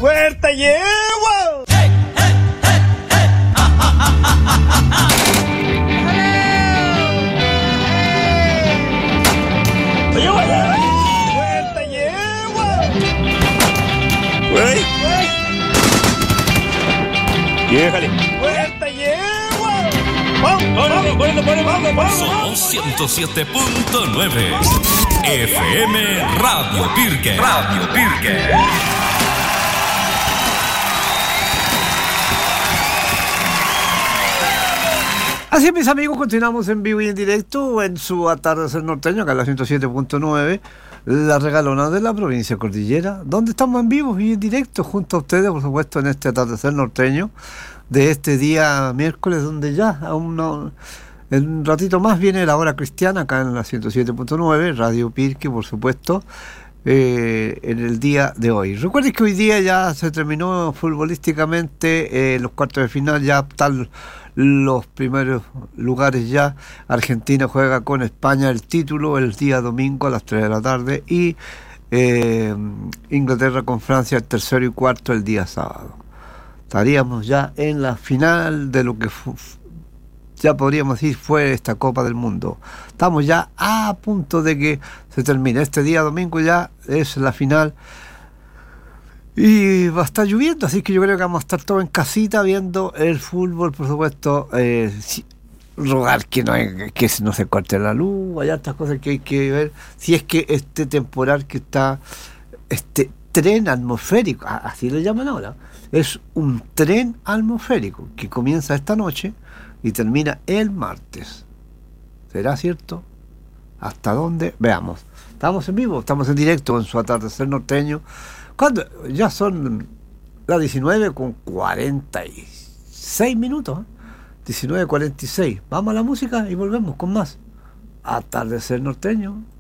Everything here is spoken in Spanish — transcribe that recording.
¡Fuerte llevo! ¡Fuerte llevo! ¡Güey! ¡Déjale! ¡Fuerte llevo! ¡Vamos! Somos 107.9 FM Radio Pirque. Así es, mis amigos, continuamos en vivo y en directo en su atardecer norteño, acá en la 107.9, la regalona de la provincia Cordillera, donde estamos en vivo y en directo junto a ustedes, por supuesto, en este atardecer norteño de este día miércoles, donde ya aún no, en un ratito más viene la hora cristiana, acá en la 107.9, Radio Pirque, por supuesto, en el día de hoy. Recuerden que hoy día ya se terminó futbolísticamente los cuartos de final, ya están los primeros lugares ya. Argentina juega con España el título el día domingo a las 3 de la tarde y Inglaterra con Francia el tercero y cuarto el día sábado. Estaríamos ya en la final de lo que ya podríamos decir fue esta Copa del Mundo. Estamos ya a punto de que se termine. Este día domingo ya es la final y va a estar lloviendo, así que yo creo que vamos a estar todos en casita viendo el fútbol, por supuesto. Rogar que no se corte la luz. Hay otras cosas que hay que ver, si es que este temporal que está, este tren atmosférico, así lo llaman ahora, es un tren atmosférico que comienza esta noche y termina el martes. ¿Será cierto? ¿Hasta dónde? Veamos. Estamos en vivo, estamos en directo en su atardecer norteño. Cuando ya son las 19:46 minutos, 19:46. Vamos a la música y volvemos con más atardecer norteño.